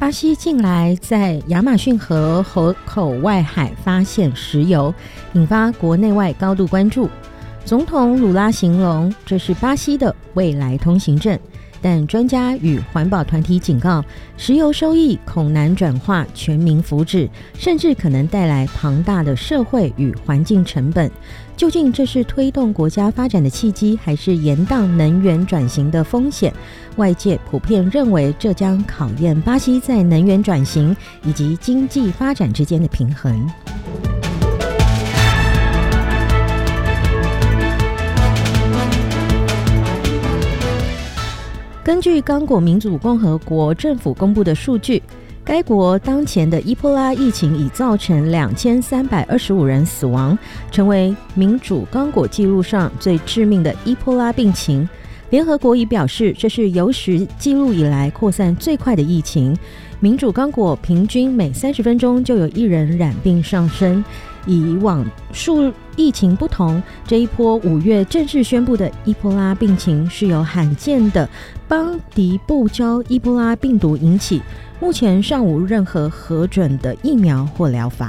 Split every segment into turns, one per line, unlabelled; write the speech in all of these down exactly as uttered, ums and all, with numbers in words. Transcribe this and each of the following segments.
巴西近来在亚马逊河河口外海发现石油，引发国内外高度关注。总统鲁拉形容这是巴西的未来通行证，但专家与环保团体警告，石油收益恐难转化全民福祉，甚至可能带来庞大的社会与环境成本。究竟这是推动国家发展的契机，还是延宕能源转型的风险？外界普遍认为这将考验巴西在能源转型以及经济发展之间的平衡。根据刚果民主共和国政府公布的数据，该国当前的伊波拉疫情已造成两千三百二十五人死亡，成为民主刚果记录上最致命的伊波拉病情。联合国已表示，这是有史记录以来扩散最快的疫情。民主刚果平均每三十分钟就有一人染病上升。以往数疫情不同，这一波五月正式宣布的伊波拉病情是由罕见的邦迪布胶伊波拉病毒引起，目前尚无任何核准的疫苗或疗法。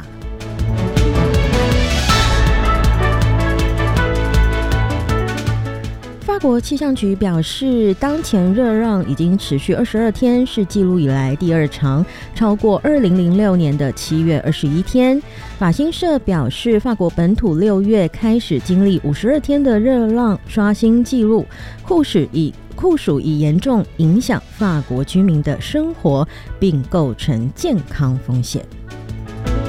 法国气象局表示，当前热浪已经持续二十二天，是记录以来第二长，超过二零零六年的七月二十一天。法新社表示，法国本土六月开始经历五十二天的热浪，刷新纪录，酷暑已酷暑已严重影响法国居民的生活，并构成健康风险。